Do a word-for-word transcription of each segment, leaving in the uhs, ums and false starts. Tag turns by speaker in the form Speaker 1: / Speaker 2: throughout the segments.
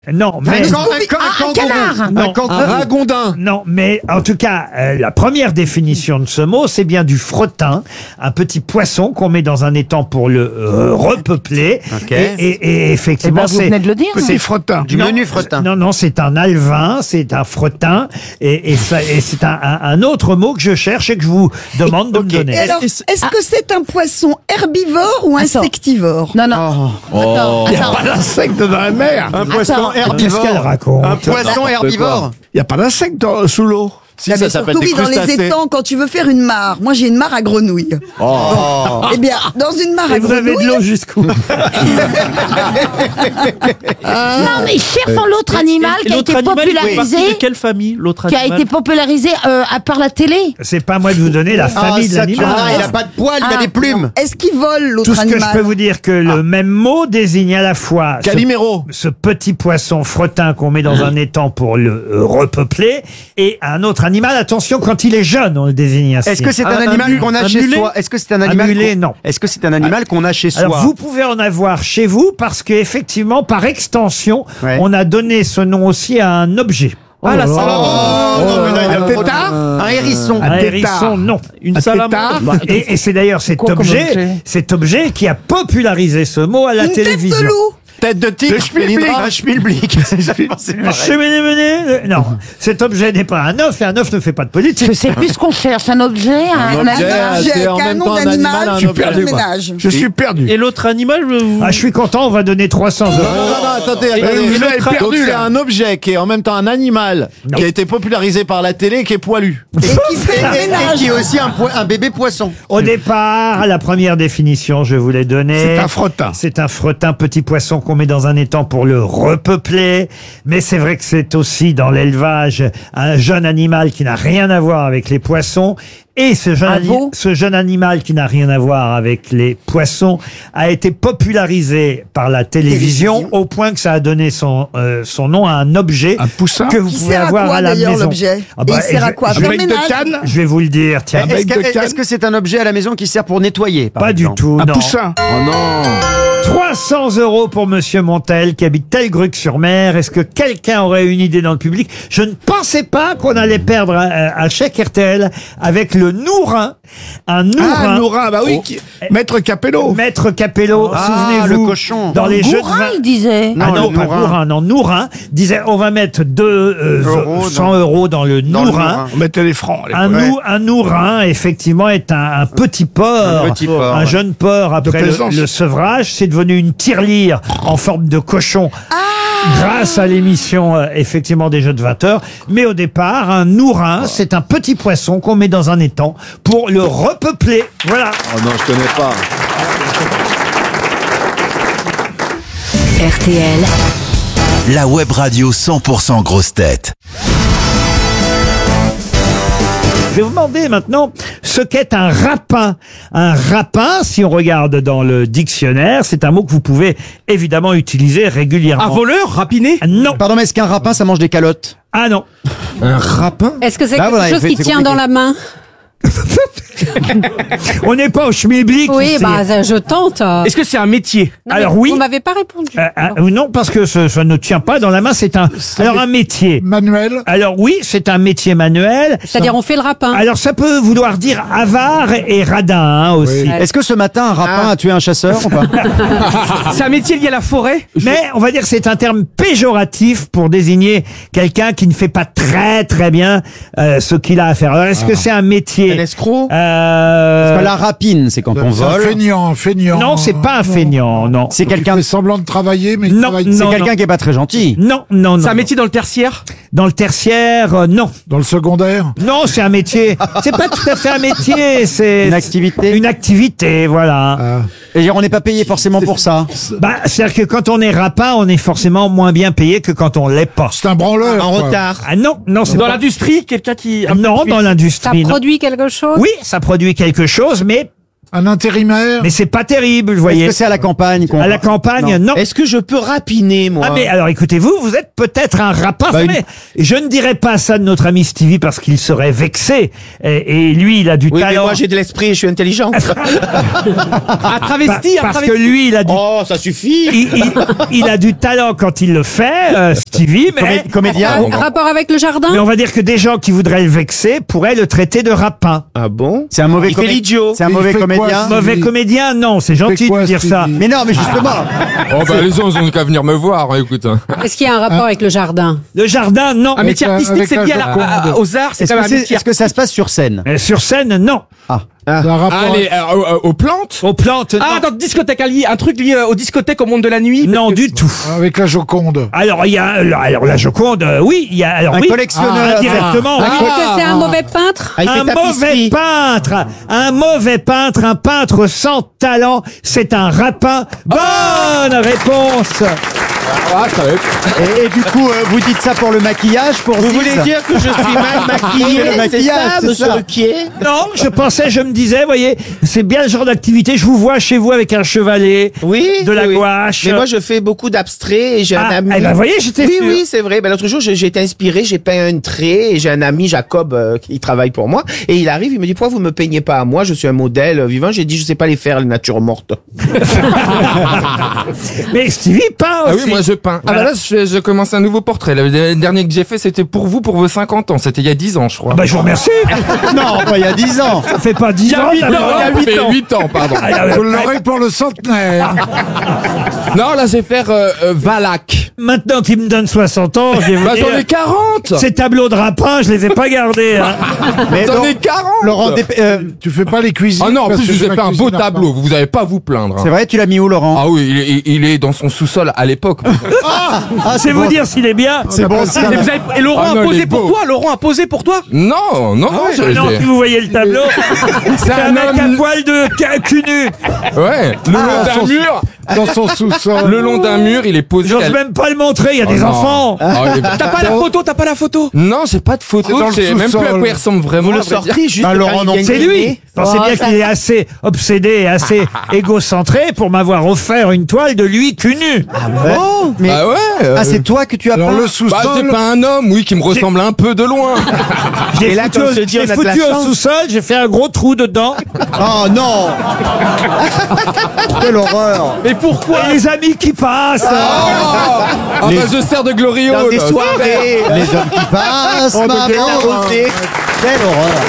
Speaker 1: Non, mais...
Speaker 2: Un, can- un, can-
Speaker 3: Ah,
Speaker 2: un
Speaker 3: un
Speaker 2: kangourou.
Speaker 3: canard.
Speaker 1: Non.
Speaker 2: Un kangourou. Un ragondin.
Speaker 1: Non, mais en tout cas, euh, la première définition de ce mot, c'est bien du frottin, un petit poisson qu'on met dans un étang pour le euh, repeupler.
Speaker 2: Ok.
Speaker 1: Et, et, et effectivement,
Speaker 3: Eh ben, vous
Speaker 1: c'est...
Speaker 3: venez de le dire.
Speaker 4: C'est frottin.
Speaker 2: Du
Speaker 1: Non,
Speaker 2: menu frottin.
Speaker 1: Non, non, c'est un alevin, c'est un frottin, et, et, ça- et c'est un, un- un autre mot que je cherche et que je vous demande de me donner.
Speaker 5: Et alors, est-ce que c'est un poisson herbivore ou
Speaker 3: Attends.
Speaker 5: insectivore?
Speaker 3: Non, non. Attends,
Speaker 4: Il n'y a
Speaker 3: attends.
Speaker 4: pas d'insecte dans la mer.
Speaker 2: Un poisson
Speaker 3: Attends.
Speaker 1: Qu'est-ce
Speaker 2: herbivore.
Speaker 1: qu'elle raconte?
Speaker 2: Un poisson herbivore.
Speaker 4: Il n'y a pas d'insecte dans- sous l'eau.
Speaker 2: Si,
Speaker 5: Ah, mais surtout, oui, dans les étangs, quand tu veux faire une mare. Moi, j'ai une mare à grenouilles.
Speaker 2: Oh.
Speaker 5: Eh bien, dans une mare
Speaker 1: Et
Speaker 5: à
Speaker 1: vous avez de
Speaker 5: grenouilles,
Speaker 1: l'eau jusqu'où?
Speaker 3: Non, mais cherchons l'autre animal
Speaker 6: Et
Speaker 3: qui a
Speaker 6: l'autre
Speaker 3: été
Speaker 6: animal, il fait
Speaker 3: popularisé,
Speaker 6: partie de quelle famille, l'autre
Speaker 3: qui a
Speaker 6: animal
Speaker 3: été popularisé euh, à part la télé.
Speaker 1: C'est pas à moi de vous donner la famille de
Speaker 2: Ah, ça, tu
Speaker 1: l'animal.
Speaker 2: vois, il a pas de poils, il a
Speaker 3: Ah.
Speaker 2: des plumes.
Speaker 5: est-ce qu'il vole l'autre
Speaker 1: Tout ce que
Speaker 5: animal?
Speaker 1: je peux vous dire que le même mot désigne à la fois ce,
Speaker 4: Calimero.
Speaker 1: ce petit poisson frottin qu'on met dans un étang pour le euh, repeupler et un autre animal. Attention, quand il est jeune, on le désigne ainsi.
Speaker 2: Est-ce que c'est un,
Speaker 6: Un- un
Speaker 2: animal
Speaker 6: mu-
Speaker 2: qu'on a
Speaker 6: un
Speaker 2: chez
Speaker 6: mulet
Speaker 2: soi? Est-ce que c'est un
Speaker 1: Un
Speaker 2: animal
Speaker 1: mulet,
Speaker 2: qu'on-
Speaker 1: non.
Speaker 2: Est-ce que c'est un animal qu'on a chez soi?
Speaker 1: Alors vous pouvez en avoir chez vous parce qu'effectivement, par extension,
Speaker 2: Ouais.
Speaker 1: on a donné ce nom aussi à un objet.
Speaker 6: Ah, la
Speaker 2: Oh,
Speaker 6: salamandre.
Speaker 2: non, mais là, il a
Speaker 4: Un
Speaker 2: trop-
Speaker 4: tétard.
Speaker 2: Un hérisson.
Speaker 1: Un
Speaker 4: Un
Speaker 1: hérisson,
Speaker 4: tétard.
Speaker 1: non.
Speaker 6: Une
Speaker 4: Un
Speaker 6: salamandre.
Speaker 4: tétard.
Speaker 6: Bah,
Speaker 1: Et, et c'est d'ailleurs cet
Speaker 3: Quoi comme
Speaker 1: objet,
Speaker 3: objet
Speaker 1: cet objet qui a popularisé ce mot à la
Speaker 5: Une tête
Speaker 1: télévision.
Speaker 5: de loup.
Speaker 2: Tête de tigre.
Speaker 4: Le schmilblick.
Speaker 2: Pénétra, Un schmilblick. C'est pareil.
Speaker 1: Cheminée menée, non, cet objet n'est pas un œuf et un œuf ne fait pas de politique.
Speaker 3: Je sais plus ce qu'on cherche, un objet, un,
Speaker 4: objet,
Speaker 3: animal.
Speaker 5: J'ai
Speaker 4: c'est en
Speaker 5: qu'un
Speaker 4: même
Speaker 5: nom
Speaker 4: temps un
Speaker 5: d'animal,
Speaker 4: animal, un
Speaker 5: tu
Speaker 4: objet.
Speaker 5: perds le
Speaker 4: Perdu, moi.
Speaker 5: ménage.
Speaker 4: Je suis perdu.
Speaker 6: Et l'autre animal, vous...
Speaker 1: Ah, je suis content, on va donner trois cents euros.
Speaker 7: Non, non, non, attendez,
Speaker 4: Euh,
Speaker 7: attendez.
Speaker 4: vous avez
Speaker 7: Donc,
Speaker 4: perdu,
Speaker 7: c'est
Speaker 4: là.
Speaker 7: un objet qui est en même temps un animal
Speaker 1: Non.
Speaker 7: qui a été popularisé par la télé et qui est poilu.
Speaker 5: Et qui fait le
Speaker 2: Et, et
Speaker 5: ménage.
Speaker 2: qui est aussi un, poi- un bébé poisson.
Speaker 1: Au départ, la première définition, je vous l'ai donnée.
Speaker 4: C'est un frottin.
Speaker 1: C'est un frottin, petit poisson qu'on met dans un étang pour le repeupler. Mais c'est vrai que c'est aussi dans l'élevage un jeune animal qui n'a rien à voir avec les poissons. Et ce jeune,
Speaker 3: Un
Speaker 1: ani-
Speaker 3: veau.
Speaker 1: ce jeune animal qui n'a rien à voir avec les poissons a été popularisé par la télévision,
Speaker 5: Télévision.
Speaker 1: au point que ça a donné son, euh, son nom à un objet
Speaker 4: Un poussin.
Speaker 1: que vous
Speaker 5: Qui
Speaker 1: pouvez
Speaker 5: sert à
Speaker 1: avoir
Speaker 5: quoi,
Speaker 1: à la
Speaker 5: d'ailleurs,
Speaker 1: maison.
Speaker 5: l'objet
Speaker 1: Ah bah,
Speaker 5: Et il sert à
Speaker 1: je-
Speaker 5: quoi?
Speaker 1: je,
Speaker 4: Un
Speaker 5: Faire
Speaker 4: bec
Speaker 5: le
Speaker 4: de
Speaker 5: ménage.
Speaker 4: canne.
Speaker 1: je vais vous le dire, tiens.
Speaker 2: Est-ce
Speaker 4: bec de
Speaker 2: que
Speaker 4: canne.
Speaker 2: est-ce que c'est un objet à la maison qui sert pour nettoyer par
Speaker 1: Pas du
Speaker 2: exemple
Speaker 1: tout,
Speaker 4: Un
Speaker 1: non.
Speaker 4: poussin.
Speaker 7: Oh non.
Speaker 1: trois cents euros pour Monsieur Montel qui habite Telgruc-sur-Mer. Est-ce que quelqu'un aurait une idée dans le public? Je ne pensais pas qu'on allait perdre un, un chèque R T L avec le Nourin. Un Nourin.
Speaker 4: Ah, Nourin, bah oui. qui- Maître Capello.
Speaker 1: Maître Capello,
Speaker 2: Ah,
Speaker 1: souvenez-vous.
Speaker 2: le cochon.
Speaker 1: Dans les jeux de
Speaker 3: Gourin,
Speaker 1: vin.
Speaker 3: il disait.
Speaker 1: Ah
Speaker 2: Non,
Speaker 1: non,
Speaker 2: le
Speaker 1: pas
Speaker 2: Nourin.
Speaker 1: Nourin, non, Nourin disait on va mettre deux euh,
Speaker 2: Euros
Speaker 1: cent
Speaker 2: dans-
Speaker 1: euros dans le
Speaker 2: dans le
Speaker 1: Nourin.
Speaker 2: Nourin.
Speaker 4: On mettait les francs. à
Speaker 1: Un,
Speaker 4: l'époque.
Speaker 1: nou, un Nourin, effectivement, est un, un petit porc,
Speaker 2: Un petit porc,
Speaker 1: un
Speaker 2: ouais.
Speaker 1: jeune porc après le,
Speaker 4: plaisance.
Speaker 1: le sevrage. C'est devenu une tirelire en forme de cochon. Grâce à l'émission, euh, effectivement, des Jeux de vingt heures. Mais au départ, un Nourin, c'est un petit poisson qu'on met dans un étang pour le repeupler. Voilà.
Speaker 7: Oh non, je connais pas.
Speaker 8: R T L, la web radio cent pour cent grosse tête.
Speaker 1: Je vais vous demander maintenant ce qu'est un rapin. Un rapin, si on regarde dans le dictionnaire, c'est un mot que vous pouvez évidemment utiliser régulièrement.
Speaker 6: Un voleur, rapiné.
Speaker 1: Ah, non.
Speaker 2: Pardon, mais est-ce qu'un rapin ça mange des calottes?
Speaker 1: Ah non.
Speaker 4: Un rapin.
Speaker 9: Est-ce que c'est
Speaker 2: Là,
Speaker 9: quelque
Speaker 2: voilà,
Speaker 9: chose
Speaker 2: c'est-
Speaker 9: qui
Speaker 2: c'est
Speaker 9: tient
Speaker 2: compliqué.
Speaker 9: dans la main?
Speaker 1: On n'est pas au schmilblick.
Speaker 9: Oui,
Speaker 1: ici.
Speaker 9: bah ça, je tente.
Speaker 6: Est-ce que c'est un métier?
Speaker 9: Non,
Speaker 1: alors
Speaker 9: mais
Speaker 1: oui.
Speaker 9: Vous m'avez pas répondu.
Speaker 1: Euh, euh, non, parce que ce- ça ne tient pas dans la main. C'est un. Alors un métier.
Speaker 4: Manuel.
Speaker 1: Alors oui, c'est un métier manuel.
Speaker 9: C'est-à-dire on fait le rapin.
Speaker 1: Alors ça peut vouloir dire avare et radin hein, aussi.
Speaker 4: Oui.
Speaker 2: Est-ce que ce matin un rapin a tué un chasseur ou pas?
Speaker 6: C'est un métier lié à la forêt?
Speaker 1: Mais on va dire que c'est un terme péjoratif pour désigner quelqu'un qui ne fait pas très très bien euh, ce qu'il a à faire. Alors est-ce que c'est un métier
Speaker 2: Un escroc?
Speaker 1: euh,
Speaker 2: Parce que la rapine, c'est quand on
Speaker 4: C'est un
Speaker 2: vole.
Speaker 4: feignant, feignant.
Speaker 1: Non, c'est pas un feignant, non.
Speaker 2: C'est quelqu'un.
Speaker 4: Qui fait semblant de travailler, mais il
Speaker 1: Non,
Speaker 4: travaille
Speaker 1: non.
Speaker 2: C'est quelqu'un qui est pas très gentil.
Speaker 1: Non, non, non.
Speaker 6: C'est un métier dans le tertiaire?
Speaker 1: Dans le tertiaire, euh, non.
Speaker 4: dans le secondaire.
Speaker 1: Non, c'est un métier. C'est pas tout à fait un métier, c'est
Speaker 2: Une activité.
Speaker 1: une activité, voilà.
Speaker 4: Ah.
Speaker 2: Et on n'est pas payé forcément pour ça.
Speaker 1: Bah, c'est-à-dire que quand on est rapin, on est forcément moins bien payé que quand on l'est pas.
Speaker 4: C'est un branleur.
Speaker 2: En
Speaker 4: quoi.
Speaker 2: retard.
Speaker 1: Ah non, non, c'est
Speaker 6: Dans
Speaker 1: pas...
Speaker 6: l'industrie, quelqu'un qui... un
Speaker 1: Non,
Speaker 6: peu-
Speaker 1: dans
Speaker 9: Ça
Speaker 1: l'industrie, non.
Speaker 9: produit quelque chose?
Speaker 1: Oui, ça produit quelque chose, mais
Speaker 4: Un intérimaire.
Speaker 1: Mais c'est pas terrible, vous
Speaker 2: Est-ce
Speaker 1: voyez.
Speaker 2: que c'est à la campagne qu'on...
Speaker 1: À la campagne, non.
Speaker 10: Est-ce que je peux rapiner, moi?
Speaker 1: Ah mais alors écoutez-vous, vous êtes peut-être un rapin.
Speaker 2: Bah,
Speaker 1: mais je ne dirais pas ça de notre ami Stevie parce qu'il serait vexé. Et, et lui, il a du
Speaker 10: Oui, mais
Speaker 1: talent.
Speaker 10: moi j'ai de l'esprit et je suis intelligent.
Speaker 6: Un travesti, un
Speaker 1: parce
Speaker 6: travesti.
Speaker 1: que lui, il a du,
Speaker 10: Oh, ça suffit.
Speaker 1: il, il- il a du talent quand il le fait, euh, Stevie. Mais,
Speaker 2: Comé- comédien
Speaker 9: Un rapport avec le jardin?
Speaker 1: mais on va dire que des gens qui voudraient le vexer pourraient le traiter de rapin.
Speaker 10: Ah bon?
Speaker 2: C'est un mauvais
Speaker 10: Il fait
Speaker 2: comé-
Speaker 10: l'idiot.
Speaker 2: C'est un
Speaker 4: Il
Speaker 2: mauvais
Speaker 4: fait quoi,
Speaker 2: comédien
Speaker 4: Stevie
Speaker 1: Mauvais comédien, non, c'est gentil
Speaker 4: quoi,
Speaker 1: de dire ça.
Speaker 4: Stevie
Speaker 2: Mais non, mais justement...
Speaker 11: Oh bah les gens ils ont qu'à venir me voir, écoute.
Speaker 9: Est-ce qu'il y a un rapport avec le jardin?
Speaker 1: Le jardin, non.
Speaker 6: Un métier
Speaker 4: la-
Speaker 6: artistique,
Speaker 4: avec
Speaker 6: c'est
Speaker 4: la
Speaker 6: lié à la-
Speaker 4: Joconde.
Speaker 6: à- aux arts, c'est
Speaker 2: Est-ce
Speaker 6: quand
Speaker 2: que,
Speaker 6: même un
Speaker 2: c'est-
Speaker 6: métier.
Speaker 2: est-ce que ça se passe sur scène?
Speaker 1: Euh, Sur scène, non.
Speaker 4: Un rapport
Speaker 11: Allez, euh, euh, aux plantes.
Speaker 1: Aux plantes,
Speaker 6: Ah,
Speaker 1: non.
Speaker 6: dans discothèque, un, li- un truc lié euh, aux discothèques au monde de la nuit.
Speaker 1: Non,
Speaker 6: parce que-
Speaker 1: du tout.
Speaker 4: avec la Joconde.
Speaker 1: Alors il y a, alors la Joconde, euh, oui, il y a, alors
Speaker 2: Un
Speaker 1: oui,
Speaker 2: collectionneur.
Speaker 1: indirectement, oui.
Speaker 9: Est-ce que c'est un mauvais peintre?
Speaker 10: Ah, il fait
Speaker 1: Un mauvais
Speaker 10: tapisserie.
Speaker 1: peintre, un mauvais peintre, un peintre sans talent, c'est un rapin. Bonne réponse.
Speaker 11: Ah, ça va être-
Speaker 2: Et, et du coup, euh, vous dites ça pour le maquillage, pour
Speaker 10: Vous
Speaker 2: Ziz
Speaker 10: voulez dire que je suis mal maquillé?
Speaker 2: C'est le
Speaker 10: C'est
Speaker 2: maquillage,
Speaker 10: ça,
Speaker 2: c'est
Speaker 10: monsieur
Speaker 2: ça.
Speaker 10: Ruquier?
Speaker 1: Non, je pensais, je me disais, voyez, c'est bien le genre d'activité. Je vous vois chez vous avec un chevalet,
Speaker 10: Oui.
Speaker 1: de la
Speaker 10: oui.
Speaker 1: gouache.
Speaker 10: Mais moi, je fais beaucoup d'abstraits et j'ai
Speaker 1: Ah,
Speaker 10: un ami.
Speaker 1: eh ben, voyez, j'étais
Speaker 10: Oui,
Speaker 1: sûr.
Speaker 10: oui, c'est vrai. Ben, l'autre jour, j'ai j'ai été inspiré, j'ai peint un trait et j'ai un ami, Jacob, euh, qui travaille pour moi. Et il arrive, il me dit, pourquoi vous me peignez pas à moi? Je suis un modèle euh, vivant. J'ai dit, je sais pas les faire, les natures mortes.
Speaker 1: Mais Stevie peint
Speaker 11: Ah
Speaker 1: aussi.
Speaker 11: oui, moi je peins. Ah bah là, je, je commence un nouveau portrait. Le dernier que j'ai fait, c'était pour vous, pour vos cinquante ans. C'était il y a dix ans, je crois.
Speaker 1: Ah bah, je vous remercie.
Speaker 2: Non, pas il y a dix ans.
Speaker 1: Ça fait pas dix ans.
Speaker 6: huit ans,
Speaker 1: d'abord.
Speaker 6: il y a
Speaker 11: Ça fait huit ans, pardon.
Speaker 1: Ah, ah,
Speaker 4: Vous
Speaker 1: ah,
Speaker 4: l'aurez pour le centenaire.
Speaker 11: Non, là, je vais faire euh, euh, Valac.
Speaker 1: Maintenant qu'il me donne soixante ans, je vais vous
Speaker 11: Bah,
Speaker 1: dire,
Speaker 11: j'en ai quarante.
Speaker 1: ces tableaux de rapin, je les ai pas gardés. hein.
Speaker 2: Mais
Speaker 11: J'en
Speaker 2: Laurent-
Speaker 11: ai quarante.
Speaker 2: Laurent, dép- euh,
Speaker 4: Tu fais pas les cuisines.
Speaker 11: Ah non, en
Speaker 4: parce
Speaker 11: plus,
Speaker 4: que
Speaker 11: je vous ai
Speaker 4: ma
Speaker 11: fait un beau
Speaker 4: cuisine a
Speaker 11: tableau. Vous n'avez pas à vous plaindre. hein.
Speaker 2: c'est vrai, tu l'as mis où, Laurent?
Speaker 11: Ah oui, il est, il est dans son sous-sol à l'époque.
Speaker 2: Ah,
Speaker 1: C'est vous dire s'il est bien.
Speaker 2: c'est bon, ça.
Speaker 6: Et, vous avez- et Laurent
Speaker 11: Ah
Speaker 6: a
Speaker 11: non, il
Speaker 6: posé
Speaker 11: est
Speaker 6: pour
Speaker 11: beau.
Speaker 6: toi? Laurent a posé pour toi?
Speaker 11: Non, non, je-
Speaker 1: Non,
Speaker 11: j'ai-
Speaker 1: si vous voyez le tableau, c'est un
Speaker 11: un
Speaker 1: mec
Speaker 11: homme-
Speaker 1: à poil de ca- cul nu.
Speaker 11: Ouais, le long
Speaker 4: Ah,
Speaker 11: d'un
Speaker 4: son-
Speaker 11: mur,
Speaker 4: dans son sous-sol.
Speaker 11: le long d'un mur, il est posé.
Speaker 1: J'ose
Speaker 11: à-
Speaker 1: même pas le montrer, il y a
Speaker 11: Oh
Speaker 1: des
Speaker 11: non.
Speaker 1: enfants.
Speaker 11: Ah, il est-
Speaker 6: T'as pas la photo? T'as pas la photo?
Speaker 11: Non, j'ai pas de
Speaker 4: C'est
Speaker 11: photo.
Speaker 4: dans le
Speaker 11: Je sais même plus à
Speaker 4: sous-sol.
Speaker 11: quoi il ressemble vraiment.
Speaker 10: Vous le
Speaker 11: à vrai dire.
Speaker 10: sortez juste
Speaker 2: Ah,
Speaker 10: quand
Speaker 2: Laurent,
Speaker 10: il
Speaker 2: non,
Speaker 10: vient
Speaker 1: C'est
Speaker 10: de
Speaker 1: lui.
Speaker 10: gagner.
Speaker 1: Pensez
Speaker 3: Oh,
Speaker 1: bien
Speaker 3: ça-
Speaker 1: qu'il est assez obsédé et assez égocentré pour m'avoir offert une toile de lui cul nu.
Speaker 2: Oh, mais...
Speaker 11: Ah ouais. euh,
Speaker 2: Ah, c'est toi que tu as
Speaker 4: Alors
Speaker 2: peint?
Speaker 4: le
Speaker 11: Bah, j'ai
Speaker 4: sous-sol.
Speaker 11: pas un homme, oui, qui me ressemble un peu de loin.
Speaker 1: Je l'ai
Speaker 10: Et là,
Speaker 1: foutu,
Speaker 10: comme
Speaker 1: au-
Speaker 10: je te dis,
Speaker 1: je l'ai
Speaker 10: on a de la
Speaker 1: foutu au
Speaker 10: chance.
Speaker 1: sous-sol, j'ai fait un gros trou dedans.
Speaker 2: Oh non. Quelle horreur.
Speaker 6: Mais pourquoi?
Speaker 1: Et les amis qui passent.
Speaker 11: Ah bah, je sers de Glorieux.
Speaker 10: Dans des
Speaker 11: là.
Speaker 10: soirées.
Speaker 2: Les hommes qui passent,
Speaker 4: Oh, mais
Speaker 2: maman.
Speaker 4: quelle horreur.
Speaker 2: Quelle horreur.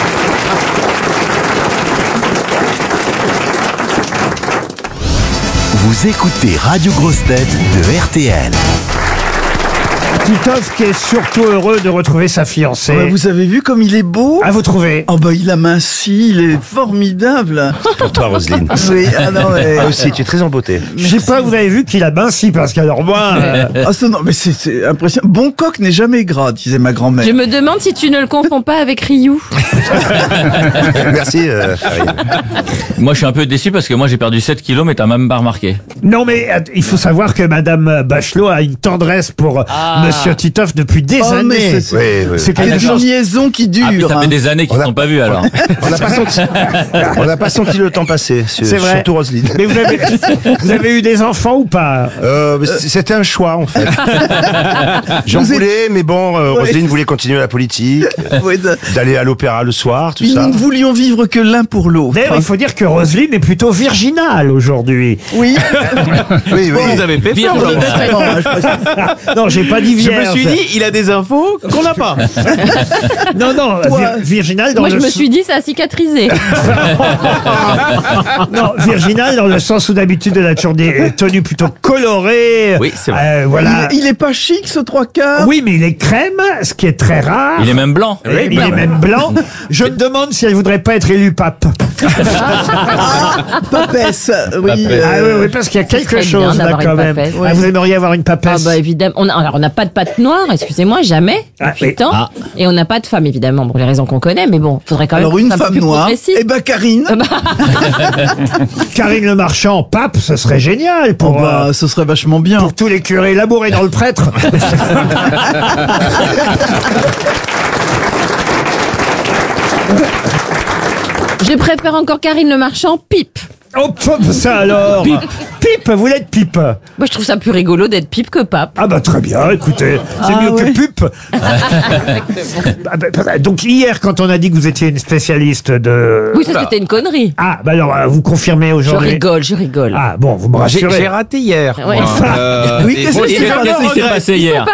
Speaker 8: Vous écoutez Radio Grosse Tête de R T L.
Speaker 1: Titoff qui est surtout heureux de retrouver sa fiancée.
Speaker 12: Ouais, vous avez vu comme il est beau?
Speaker 1: À vous trouver.
Speaker 12: Oh bah il a minci, il est formidable.
Speaker 13: Pour toi, Roselyne.
Speaker 12: Oui, ah non, mais...
Speaker 13: Toi aussi, tu es très en beauté.
Speaker 1: Je sais pas, vous avez vu qu'il a minci parce qu'alors moi. euh,
Speaker 12: Ah ça, non, mais c'est- c'est impressionnant. Bon coq n'est jamais gras, disait ma grand-mère.
Speaker 9: Je me demande si tu ne le confonds pas avec Ryu.
Speaker 13: Merci, euh, Karine.
Speaker 14: Moi, je suis un peu déçu parce que moi, j'ai perdu sept kilos, mais t'as même pas remarqué.
Speaker 1: Non mais euh, il faut savoir que Madame Bachelot a une tendresse pour
Speaker 14: Ah.
Speaker 1: Monsieur Titoff depuis des
Speaker 12: Oh, mais
Speaker 1: années.
Speaker 12: c'est-
Speaker 13: Oui, oui.
Speaker 1: C'est
Speaker 12: C'est
Speaker 1: quelque
Speaker 12: une
Speaker 1: chose.
Speaker 12: liaison qui dure.
Speaker 14: Ah, puis ça
Speaker 12: hein.
Speaker 14: fait des années qu'ils
Speaker 13: On
Speaker 14: ne
Speaker 13: a-
Speaker 14: sont pas vus, alors.
Speaker 13: On n'a pas senti, on n'a pas senti le temps passer, sur-
Speaker 1: C'est vrai.
Speaker 13: surtout Roselyne.
Speaker 1: Mais vous avez, vous avez eu des enfants ou pas?
Speaker 13: Euh, mais c- c'était un choix en fait. J'en
Speaker 12: Vous êtes-
Speaker 13: voulais, mais bon, euh, Roselyne voulait continuer la politique,
Speaker 12: Ouais, de-
Speaker 13: d'aller à l'opéra le soir, tout
Speaker 12: Nous
Speaker 13: ça.
Speaker 12: ne voulions vivre que l'un pour l'autre.
Speaker 1: D'ailleurs, il faut dire que Roselyne est plutôt virginale aujourd'hui.
Speaker 12: Oui.
Speaker 13: Oui, oui.
Speaker 10: Vous avez fait peur,
Speaker 9: Virgule.
Speaker 10: Laurent.
Speaker 1: Non, j'ai pas dit
Speaker 10: Je
Speaker 1: vierge.
Speaker 10: me suis dit, il a des infos qu'on n'a pas.
Speaker 1: Non, non,
Speaker 12: Toi.
Speaker 1: vir- virginale dans
Speaker 9: Moi,
Speaker 1: le
Speaker 9: je me
Speaker 1: s-
Speaker 9: suis dit, ça a cicatrisé.
Speaker 1: non, virginale dans le sens où d'habitude elle a toujours des tenues plutôt colorées.
Speaker 14: Oui, c'est vrai.
Speaker 1: Euh, voilà.
Speaker 12: Il, il est pas chic ce trois quarts.
Speaker 1: Oui, mais il est crème, ce qui est très rare.
Speaker 14: Il est même blanc.
Speaker 1: Et il est même blanc. Je me demande si elle voudrait pas être élue pape.
Speaker 12: Papesse. Oui.
Speaker 1: Ah
Speaker 12: euh,
Speaker 1: oui, oui, parce qu'il y a quelque
Speaker 3: serait
Speaker 1: chose
Speaker 3: bien
Speaker 1: là
Speaker 3: d'avoir
Speaker 1: quand
Speaker 3: une
Speaker 1: même.
Speaker 3: papesse.
Speaker 1: Ah, vous aimeriez avoir une
Speaker 3: Ah
Speaker 1: papesse?
Speaker 3: bah évidemment, on a, alors on n'a pas de patte noire, excusez-moi, jamais,
Speaker 1: Ah,
Speaker 3: depuis
Speaker 1: oui.
Speaker 3: le temps.
Speaker 14: Ah.
Speaker 3: Et on n'a pas de femme évidemment, pour les raisons qu'on connaît, mais bon, faudrait quand même
Speaker 12: Alors
Speaker 3: que
Speaker 12: une
Speaker 3: ce soit un peu
Speaker 12: femme
Speaker 3: plus
Speaker 12: noire.
Speaker 3: progressif.
Speaker 12: Eh ben Karine.
Speaker 3: Ah bah,
Speaker 1: Karine Le Marchand, pape, ce serait génial
Speaker 12: Oh
Speaker 1: pour,
Speaker 12: bah,
Speaker 1: euh,
Speaker 12: ce serait vachement bien.
Speaker 1: pour tous les curés labourés dans le prêtre.
Speaker 9: Je préfère encore Karine Le Marchand, pipe.
Speaker 1: Oh, pop, ça alors.
Speaker 9: Pipe.
Speaker 1: Pipe, vous l'êtes pipe.
Speaker 9: Moi, je trouve ça plus rigolo d'être pipe que pape.
Speaker 1: Ah bah très bien, écoutez, c'est
Speaker 9: Ah
Speaker 1: mieux
Speaker 9: ouais.
Speaker 1: que pupe. Ah bah, donc hier, quand on a dit que vous étiez une spécialiste de...
Speaker 9: Oui, ça c'était une connerie.
Speaker 1: Ah, bah alors, euh, vous confirmez
Speaker 9: Je
Speaker 1: aujourd'hui.
Speaker 9: rigole, je rigole.
Speaker 1: Ah bon, vous me
Speaker 11: J'ai
Speaker 1: rassurez.
Speaker 11: j'ai raté hier.
Speaker 9: Ouais.
Speaker 11: moi. Euh,
Speaker 2: Oui,
Speaker 11: et-
Speaker 2: qu'est-ce
Speaker 11: et-
Speaker 2: qui s'est
Speaker 11: et-
Speaker 2: passé
Speaker 14: Qu'est-ce qui s'est passé hier?